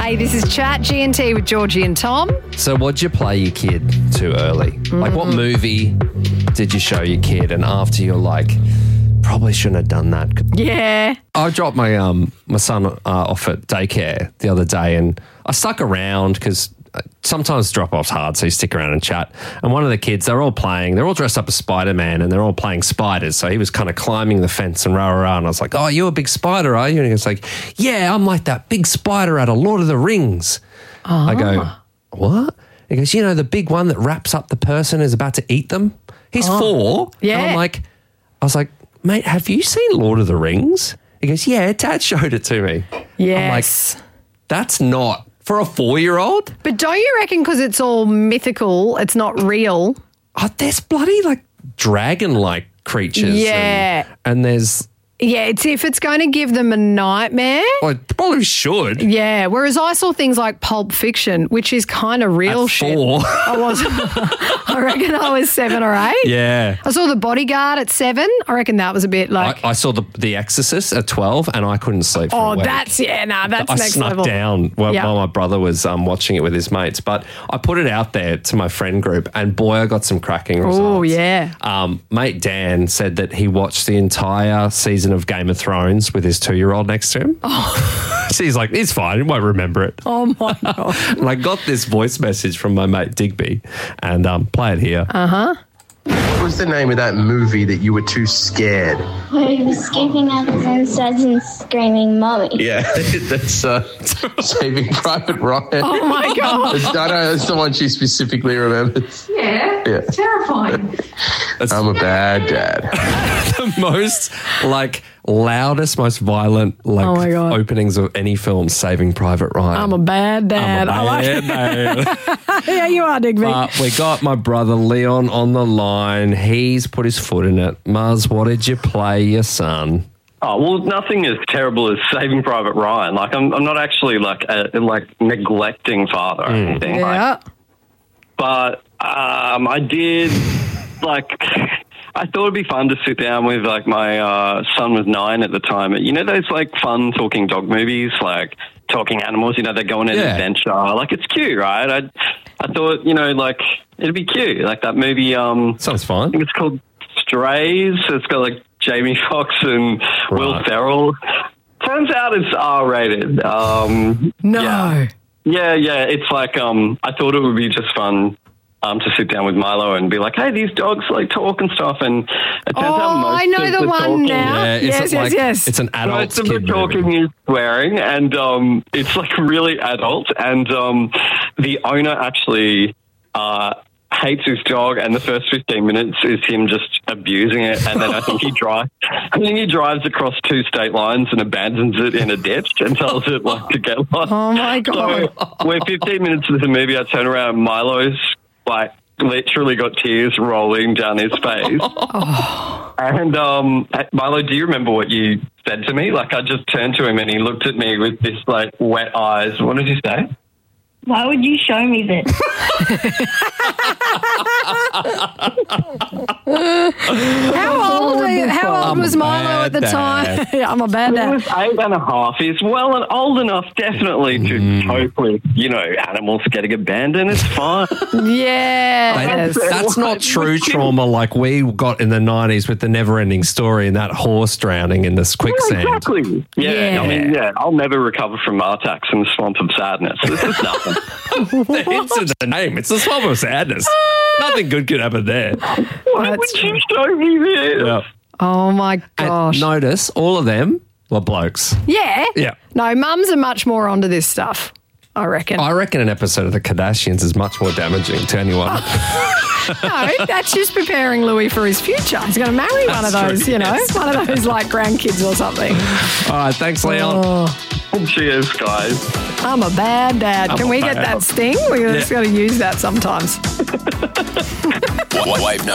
Hey, this is Chat G&T with Georgie and Tom. So what'd you play your kid too early? Like what movie did you show your kid and after you're like, probably shouldn't have done that? Yeah. I dropped my my son off at daycare the other day and I stuck around because sometimes drop-off's hard, so you stick around and chat. And one of the kids, they're all dressed up as Spider-Man and they're all playing spiders. So he was kind of climbing the fence and rah. And I was like, oh, you're a big spider, are you? And he was like, yeah, I'm like that big spider out of Lord of the Rings. I go, what? He goes, you know, the big one that wraps up the person is about to eat them? He's 4. Yeah. And I was like, mate, have you seen Lord of the Rings? He goes, yeah, Dad showed it to me. Yes. I'm like, that's not for a 4-year-old? But don't you reckon because it's all mythical, it's not real? Oh, there's bloody like dragon-like creatures. Yeah. And there's... Yeah, it's if it's going to give them a nightmare. Well, it probably should. Yeah, whereas I saw things like Pulp Fiction, which is kind of real At shit. 4. I reckon I was 7 or 8. Yeah. I saw The Bodyguard at 7. I reckon that was a bit like... I saw the Exorcist at 12 and I couldn't sleep for a week. That's next I snuck level. down while my brother was watching it with his mates. But I put it out there to my friend group and boy, I got some cracking results. Oh, yeah. Mate Dan said that he watched the entire season of Game of Thrones with his 2-year-old next to him. Oh. She's like, it's fine. He won't remember it. Oh, my God. And I got this voice message from my mate Digby and play it here. Uh-huh. What was the name of that movie that you were too scared? Where he was escaping out of the studs and screaming, "Mommy!" Yeah, that's Saving Private Ryan. Oh, my God. That's the one she specifically remembers. Yeah. Terrifying. I'm a bad dad. The most loudest, most violent Oh my God. openings of any film, Saving Private Ryan. I'm a bad dad. I'm a I like bad dad. Yeah, you are, Digby. We got my brother Leon on the line. He's put his foot in it. Muzz, what did you play your son? Oh, well, nothing as terrible as Saving Private Ryan. Like, I'm not actually like a neglecting father or anything. Yeah. But I did, I thought it'd be fun to sit down with, my son was 9 at the time. You know those, fun talking dog movies, talking animals, they go on an adventure. It's cute, right? I thought, it'd be cute. That movie. Sounds fine. I think it's called Strays. It's got, Jamie Foxx and Will Ferrell. Turns out it's R-rated. No. Yeah. It's I thought it would be just fun to sit down with Milo and be like, hey, these dogs talk and stuff. And it turns out most I know of the one talking, now. Yeah, Yes. It's an adult most of the kid talking movie. is swearing, and it's really adult. And the owner actually hates his dog, and the first 15 minutes is him just abusing it. And then I think he drives across 2 state lines and abandons it in a ditch and tells it to get lost. Oh my God. So we're 15 minutes into the movie. I turn around, Milo's literally got tears rolling down his face. And Milo, do you remember what you said to me? I just turned to him and he looked at me with this wet eyes. What did you say? Why would you show me this? How old was Milo at the time? I'm a bad He dad. was 8.5. He's well and old enough, definitely, to cope with, animals getting abandoned. It's fine. Yeah. That's not true trauma like we got in the 90s with the Never-Ending Story and that horse drowning in this quicksand. Exactly. Yeah. I'll never recover from Artax in the Swamp of Sadness. This is nothing. It's in the name. It's the Swamp of Sadness. Nothing good could happen there. Why would you show me this? Yeah. Oh my gosh. And notice, all of them were blokes. Yeah. Yeah. No, mums are much more onto this stuff, I reckon. I reckon an episode of The Kardashians is much more damaging to anyone. No, that's just preparing Louis for his future. He's going to marry one of those, true, yes. one of those grandkids or something. All right, thanks, Leon. Cheers, guys. I'm a bad dad. Can we get that sting? We just got to use that sometimes. Wave 9.